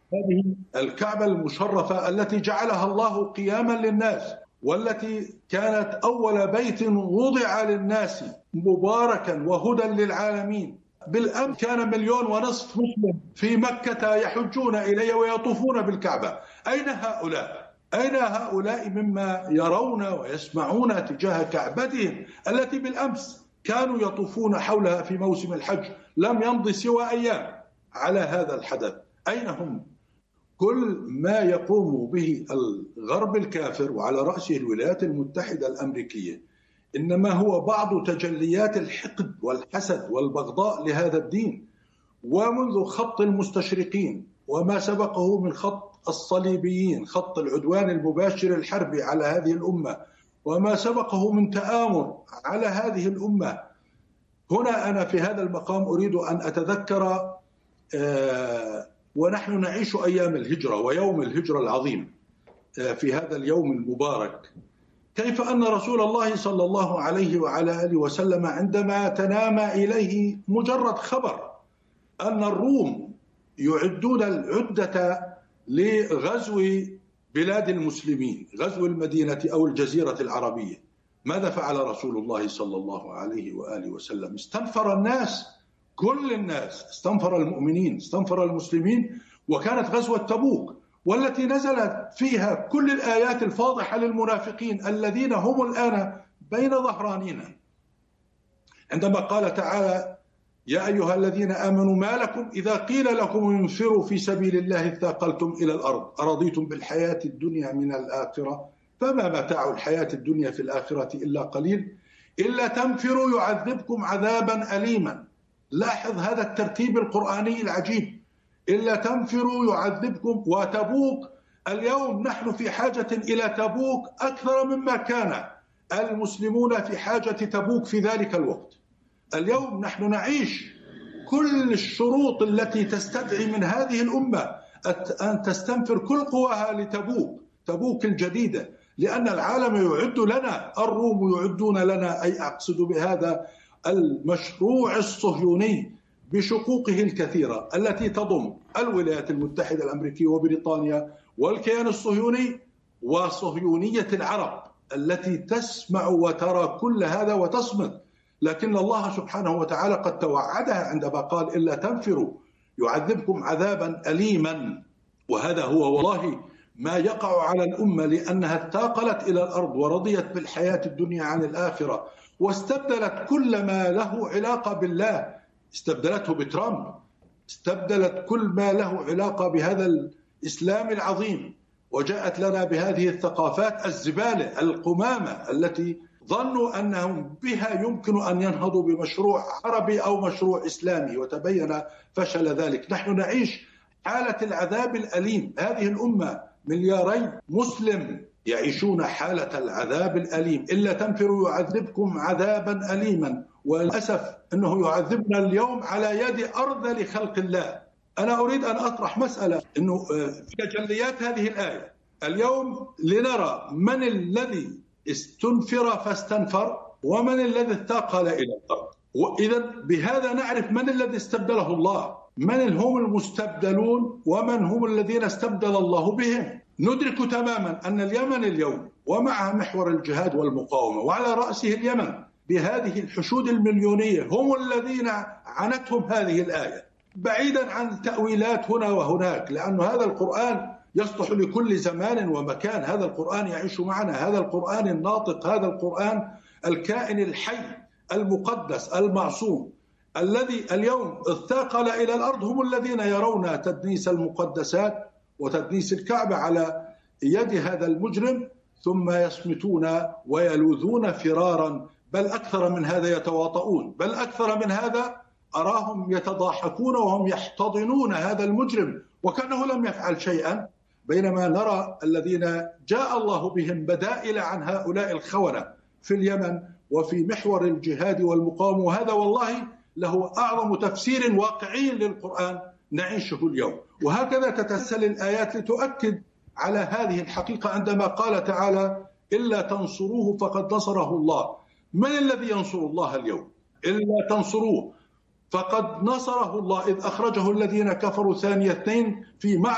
هذه الكعبة المشرفة التي جعلها الله قياما للناس، والتي كانت أول بيت وضع للناس مباركا وهدى للعالمين. بالأمس كان 1.5 مليون مسلم في مكة يحجون إليه ويطوفون بالكعبة. أين هؤلاء؟ أين هؤلاء مما يرون ويسمعون تجاه كعبتهم التي بالأمس كانوا يطوفون حولها في موسم الحج؟ لم يمض سوى أيام على هذا الحدث. أين هم؟ كل ما يقوم به الغرب الكافر وعلى رأسه الولايات المتحدة الأمريكية إنما هو بعض تجليات الحقد والحسد والبغضاء لهذا الدين، ومنذ خط المستشرقين وما سبقه من خط الصليبيين، خط العدوان المباشر الحربي على هذه الأمة، وما سبقه من تآمر على هذه الأمة. هنا أنا في هذا المقام أريد أن أتذكر ونحن نعيش أيام الهجرة ويوم الهجرة العظيم في هذا اليوم المبارك، كيف أن رسول الله صلى الله عليه وعلى آله وسلم عندما تنامى إليه مجرد خبر أن الروم يعدون العدة لغزو بلاد المسلمين، غزو المدينة أو الجزيرة العربية، ماذا فعل رسول الله صلى الله عليه وآله وسلم؟ استنفر الناس، كل الناس، استنفر المؤمنين، استنفر المسلمين. وكانت غزوة تبوك والتي نزلت فيها كل الآيات الفاضحة للمنافقين الذين هم الآن بين ظهرانينا، عندما قال تعالى: يا أيها الذين آمنوا ما لكم إذا قيل لكم انفروا في سبيل الله اثاقلتم إلى الأرض أرضيتم بالحياة الدنيا من الآخرة فما متاع الحياة الدنيا في الآخرة إلا قليل إلا تنفروا يعذبكم عذابا أليما. لاحظ هذا الترتيب القرآني العجيب، إلا تنفروا يعذبكم. وتبوك اليوم نحن في حاجة إلى تبوك أكثر مما كان المسلمون في حاجة تبوك في ذلك الوقت. اليوم نحن نعيش كل الشروط التي تستدعي من هذه الأمة أن تستنفر كل قواها لتبوك، تبوك الجديدة، لأن العالم يعد لنا، الروم يعدون لنا، أي أقصد بهذا المشروع الصهيوني بشقوقه الكثيرة التي تضم الولايات المتحدة الأمريكية وبريطانيا والكيان الصهيوني وصهيونية العرب التي تسمع وترى كل هذا وتصمت. لكن الله سبحانه وتعالى قد توعدها عندما قال: إلا تنفروا يعذبكم عذابا أليما. وهذا هو والله ما يقع على الأمة، لأنها اتاقلت إلى الأرض ورضيت بالحياة الدنيا عن الآخرة، واستبدلت كل ما له علاقة بالله، استبدلته بترامب، استبدلت كل ما له علاقة بهذا الإسلام العظيم، وجاءت لنا بهذه الثقافات الزبالة القمامة التي ظنوا أنهم بها يمكن أن ينهضوا بمشروع عربي أو مشروع إسلامي، وتبين فشل ذلك. نحن نعيش حالة العذاب الأليم، هذه الأمة 2 مسلم يعيشون حالة العذاب الأليم. إلا تنفروا يعذبكم عذابا أليما، وللأسف أنه يعذبنا اليوم على يد أرذل خلق الله. أنا أريد أن أطرح مسألة، أنه في تجليات هذه الآية اليوم لنرى من الذي استنفر فاستنفر ومن الذي اثاقل إلى الأرض، وإذا بهذا نعرف من الذي استبدله الله، من هم المستبدلون ومن هم الذين استبدل الله بهم. ندرك تماما أن اليمن اليوم ومعها محور الجهاد والمقاومة وعلى رأسه اليمن بهذه الحشود المليونية هم الذين عنتهم هذه الآية، بعيدا عن تأويلات هنا وهناك، لأن هذا القرآن يصلح لكل زمان ومكان. هذا القرآن يعيش معنا، هذا القرآن الناطق، هذا القرآن الكائن الحي المقدس المعصوم الذي اليوم اثاقل إلى الأرض هم الذين يرون تدنيس المقدسات وتدنيس الكعبة على يد هذا المجرم، ثم يصمتون ويلوذون فرارا، بل أكثر من هذا يتواطؤون، بل أكثر من هذا أراهم يتضاحكون وهم يحتضنون هذا المجرم وكأنه لم يفعل شيئا، بينما نرى الذين جاء الله بهم بدائل عن هؤلاء الخونة في اليمن وفي محور الجهاد والمقاومة. وهذا والله له أعظم تفسير واقعي للقرآن نعيشه اليوم. وهكذا تتسل الآيات لتؤكد على هذه الحقيقة، عندما قال تعالى: إلا تنصروه فقد نصره الله. من الذي ينصر الله اليوم؟ إلا تنصروه فقد نصره الله إذ أخرجه الذين كفروا ثاني اثنين في